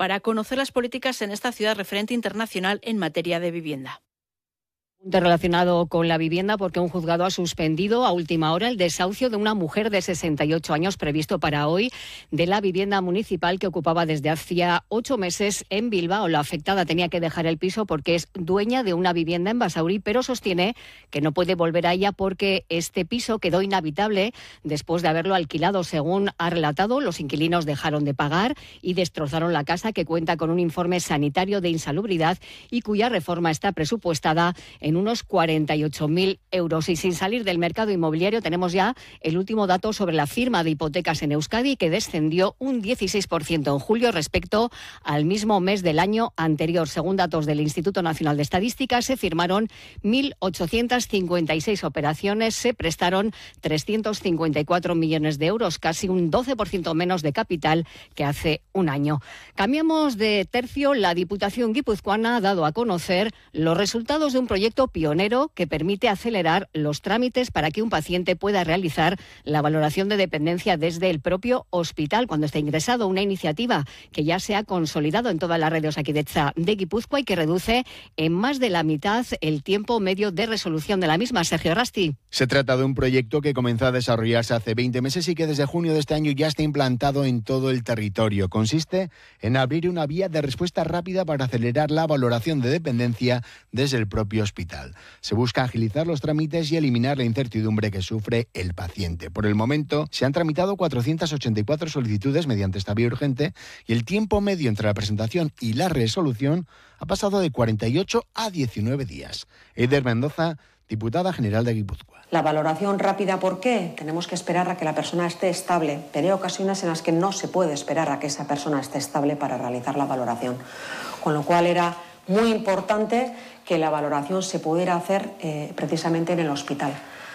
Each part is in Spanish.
para conocer las políticas en esta ciudad referente internacional en materia de vivienda. Relacionado con la vivienda, porque un juzgado ha suspendido a última hora el desahucio de una mujer de 68 años previsto para hoy de la vivienda municipal que ocupaba desde hacía 8 meses en Bilbao. La afectada tenía que dejar el piso porque es dueña de una vivienda en Basauri, pero sostiene que no puede volver a ella porque este piso quedó inhabitable después de haberlo alquilado. Según ha relatado, los inquilinos dejaron de pagar y destrozaron la casa, que cuenta con un informe sanitario de insalubridad y cuya reforma está presupuestada en unos 48.000 euros. Y sin salir del mercado inmobiliario, tenemos ya el último dato sobre la firma de hipotecas en Euskadi, que descendió un 16% en julio respecto al mismo mes del año anterior. Según datos del Instituto Nacional de Estadística, se firmaron 1.856 operaciones, se prestaron 354 millones de euros, casi un 12% menos de capital que hace un año. Cambiamos de tercio. La Diputación guipuzcoana ha dado a conocer los resultados de un proyecto pionero que permite acelerar los trámites para que un paciente pueda realizar la valoración de dependencia desde el propio hospital cuando está ingresado. Una iniciativa que ya se ha consolidado en toda la red de Osakidetza de Guipúzcoa y que reduce en más de la mitad el tiempo medio de resolución de la misma. Sergio Rasti. Se trata de un proyecto que comenzó a desarrollarse hace 20 meses y que desde junio de este año ya está implantado en todo el territorio. Consiste en abrir una vía de respuesta rápida para acelerar la valoración de dependencia desde el propio hospital. Se busca agilizar los trámites y eliminar la incertidumbre que sufre el paciente. Por el momento, se han tramitado 484 solicitudes mediante esta vía urgente y el tiempo medio entre la presentación y la resolución ha pasado de 48 a 19 días. Eider Mendoza, diputada general de Guipúzcoa. La valoración rápida, ¿por qué? Tenemos que esperar a que la persona esté estable, pero hay ocasiones en las que no se puede esperar a que esa persona esté estable para realizar la valoración. Con lo cual era muy importante que la valoración se pudiera hacer precisamente en el hospital,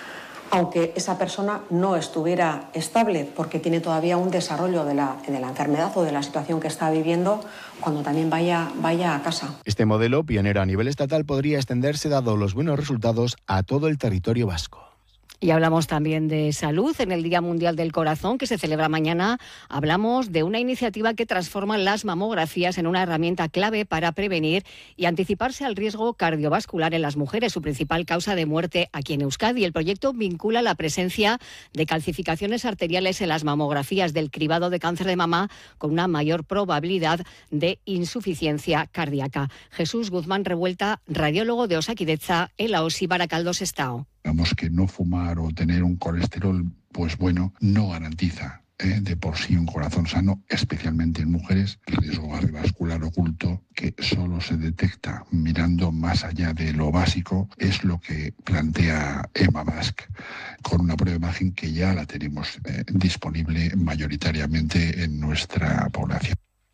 aunque esa persona no estuviera estable porque tiene todavía un desarrollo de la enfermedad o de la situación que está viviendo cuando también vaya a casa. Este modelo, pionero a nivel estatal, podría extenderse, dado los buenos resultados, a todo el territorio vasco. Y hablamos también de salud. En el Día Mundial del Corazón, que se celebra mañana, hablamos de una iniciativa que transforma las mamografías en una herramienta clave para prevenir y anticiparse al riesgo cardiovascular en las mujeres, su principal causa de muerte aquí en Euskadi. El proyecto vincula la presencia de calcificaciones arteriales en las mamografías del cribado de cáncer de mama con una mayor probabilidad de insuficiencia cardíaca. Jesús Guzmán Revuelta, radiólogo de Osakidetza en la OSI Baracaldo-Sestao. Digamos que no fumar o tener un colesterol pues bueno no garantiza de por sí un corazón sano, especialmente en mujeres. El riesgo cardiovascular oculto, que solo se detecta mirando más allá de lo básico, es lo que plantea Emma Basque, con una prueba de imagen que ya la tenemos disponible mayoritariamente en nuestra población.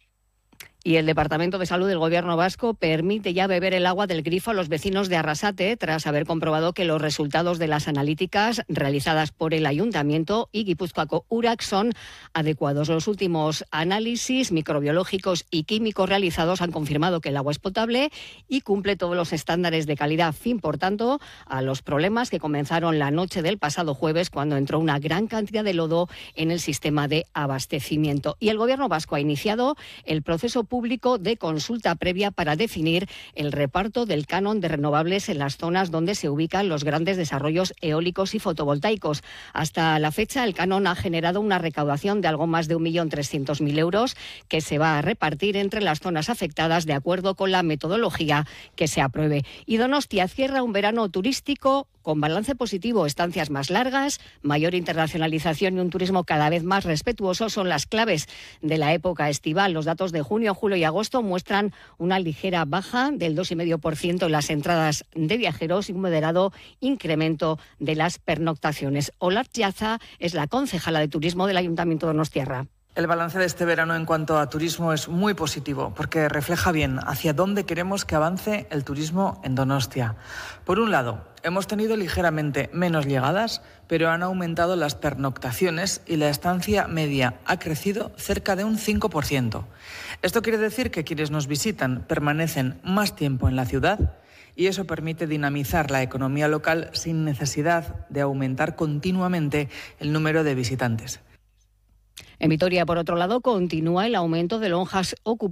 Y el Departamento de Salud del Gobierno vasco permite ya beber el agua del grifo a los vecinos de Arrasate, tras haber comprobado que los resultados de las analíticas realizadas por el Ayuntamiento y Guipúzcoako Urac son adecuados. Los últimos análisis microbiológicos y químicos realizados han confirmado que el agua es potable y cumple todos los estándares de calidad. Fin, por tanto, a los problemas que comenzaron la noche del pasado jueves, cuando entró una gran cantidad de lodo en el sistema de abastecimiento. Y el Gobierno vasco ha iniciado el proceso público de consulta previa para definir el reparto del canon de renovables en las zonas donde se ubican los grandes desarrollos eólicos y fotovoltaicos. Hasta la fecha, el canon ha generado una recaudación de algo más de 1.300.000 euros que se va a repartir entre las zonas afectadas de acuerdo con la metodología que se apruebe. Y Donostia cierra un verano turístico con balance positivo. Estancias más largas, mayor internacionalización y un turismo cada vez más respetuoso son las claves de la época estival. Los datos de junio, julio y agosto muestran una ligera baja del 2,5% en las entradas de viajeros y un moderado incremento de las pernoctaciones. Olar Yaza es la concejala de turismo del Ayuntamiento de Donostiarra. El balance de este verano en cuanto a turismo es muy positivo porque refleja bien hacia dónde queremos que avance el turismo en Donostia. Por un lado, hemos tenido ligeramente menos llegadas, pero han aumentado las pernoctaciones y la estancia media ha crecido cerca de un 5%. Esto quiere decir que quienes nos visitan permanecen más tiempo en la ciudad y eso permite dinamizar la economía local sin necesidad de aumentar continuamente el número de visitantes. En Vitoria, por otro lado, continúa el aumento de lonjas ocupadas